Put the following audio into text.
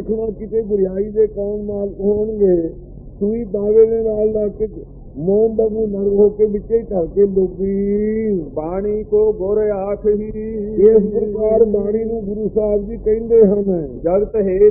ਰੱਖਣਾ, ਕਿਤੇ ਬੁਰਾਈ ਦੇ ਕੌਣ ਮਾਲਕ ਹੋਣਗੇ। ਸੂਈ ਦਾਵੇ ਦੇ ਨਾਲ ਲਾ ਕੇ ਮੋਮ ਵਾਂਗੂ ਨਰਮ ਹੋ ਕੇ ਵਿੱਚੇ ਹੀ ਢਲ ਕੇ ਡੁੱਬੀ। ਬਾਣੀ ਕੋ ਗੁਰ ਆਖਹੀ, ਇਸ ਪ੍ਰਕਾਰ ਬਾਣੀ ਨੂੰ ਗੁਰੂ ਸਾਹਿਬ ਜੀ ਕਹਿੰਦੇ ਹਨ। ਜਗਤ ਹੈ